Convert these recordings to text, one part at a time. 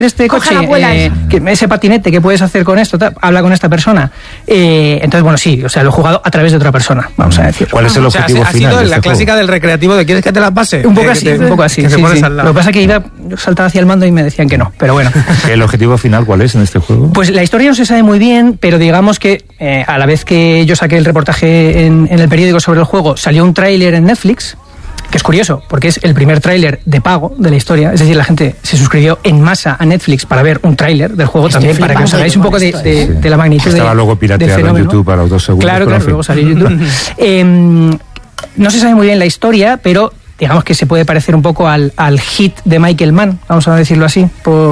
este coche, ese patinete, ¿qué puedes hacer con esto? Habla con esta persona. Entonces, bueno, sí, o sea, lo he jugado a través de otra persona, vamos a decir. ¿Cuál es el objetivo final? Ha sido de la este clásica juego? del recreativo de ¿quieres que te la pase? Un poco así, un poco así. Sí. Lo que pasa es que yo saltaba hacia el mando y me decían que no, pero bueno. ¿El objetivo final cuál es en este juego? Pues la historia no se sabe muy bien, pero digamos que a la vez que yo saqué el reportaje en el periódico sobre el juego, salió un tráiler en Netflix, que es curioso, porque es el primer tráiler de pago de la historia, es decir, la gente se suscribió en masa a Netflix para ver un tráiler del juego también, para que os hagáis un poco de la magnitud Estaba luego pirateado en YouTube a los 2 segundos. Claro, luego salió en YouTube. No se sabe muy bien la historia, pero digamos que se puede parecer un poco al hit de Michael Mann, vamos a decirlo así,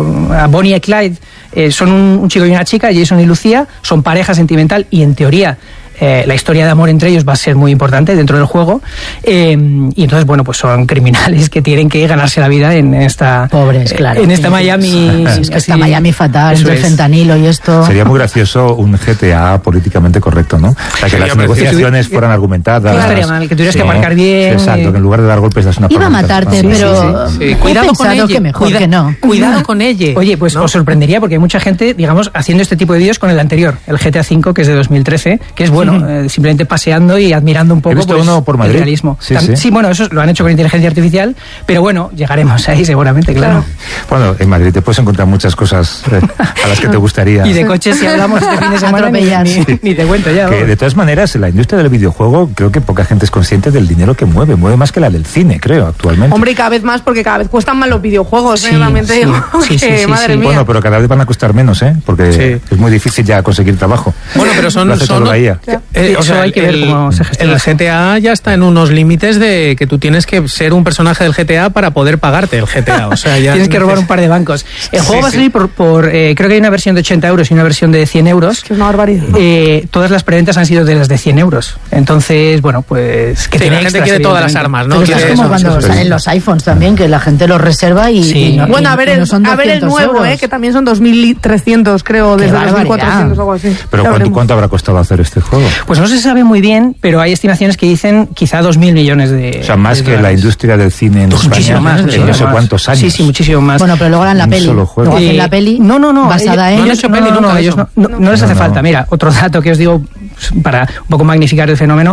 a Bonnie y Clyde. Son un chico y una chica, Jason y Lucía, son pareja sentimental y en teoría la historia de amor entre ellos va a ser muy importante dentro del juego, y entonces, bueno, pues son criminales que tienen que ganarse la vida en esta... Pobres, claro. En esta Miami... Es que está Miami fatal, entre el fentanilo y esto... Sería muy gracioso un GTA políticamente correcto, ¿no? O sea, que las negociaciones fueran argumentadas... No estaría mal, que tuvieras que aparcar bien... Exacto, que en lugar de dar golpes das una Iba a matarte, pero... Cuidado con ella. Que mejor que no. Cuidado con ella. Oye, pues os sorprendería porque hay mucha gente, digamos, haciendo este tipo de vídeos con el anterior, el GTA V, que es de 2013, que es bueno, simplemente paseando y admirando un poco. He visto uno por Madrid. El realismo. Sí, bueno, eso lo han hecho con inteligencia artificial, pero bueno, llegaremos ahí seguramente, claro. Bueno, en Madrid te puedes encontrar muchas cosas a las que te gustaría. Y de coches, si hablamos este fin de semana, ni te cuento ya. Que, de todas maneras, la industria del videojuego, creo que poca gente es consciente del dinero que mueve más que la del cine, creo, actualmente. Hombre, y cada vez más, porque cada vez cuestan más los videos, realmente digo que, madre mía. Bueno, pero cada vez van a costar menos, porque es muy difícil ya conseguir trabajo. Bueno, pero son la IA. O sea, hay que ver cómo se gestiona. El GTA ya está en unos límites de que tú tienes que ser un personaje del GTA para poder pagarte el GTA. O sea, ya tienes que robar un par de bancos. El juego va a salir por creo que hay una versión de 80 euros y una versión de 100 euros. Que es una barbaridad. Todas las preventas han sido de las de 100 euros. Entonces, bueno, pues... que la gente quiere todas las armas, ¿no? Pero es como cuando salen los iPhones también, que la gente los reserva y no, bueno, a ver el nuevo, que también son 2.300, creo, desde 2.400 o algo así. Pero ¿cuánto habrá costado hacer este juego? Pues no se sabe muy bien, pero hay estimaciones que dicen quizá 2.000 millones de... O sea, más que la industria del cine en España. Muchísimo más. En no sé cuántos años. Sí, muchísimo más. Bueno, pero luego harán la peli. Luego hacen la peli. No. Basada en... No han hecho peli nunca. Ellos no les hace falta. Mira, otro dato que os digo para un poco magnificar el fenómeno.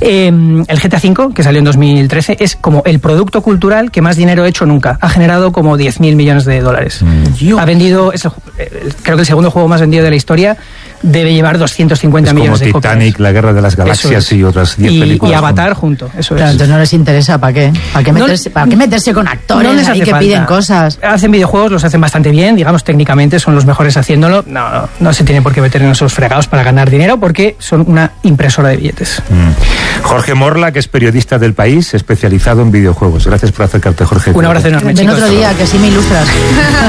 El GTA V, que salió en 2013, es como el producto cultural que más dinero ha hecho nunca. Ha generado como 10.000 millones de dólares. Ha vendido, creo que el segundo juego más vendido de la historia, debe llevar 250 millones de copias. Como Titanic, La Guerra de las Galaxias y otras 10 películas. Y Avatar junto, eso claro, es. Entonces no les interesa, ¿para qué? ¿Para qué meterse con actores ahí que piden cosas? Hacen videojuegos, los hacen bastante bien, digamos, técnicamente son los mejores haciéndolo. No se tienen por qué meter en esos fregados para ganar dinero porque son una impresora de billetes. Jorge Morla, que es periodista del País, especializado en videojuegos. Gracias por acercarte, Jorge. Un abrazo enorme, chicos. Ven otro día, que así me ilustras.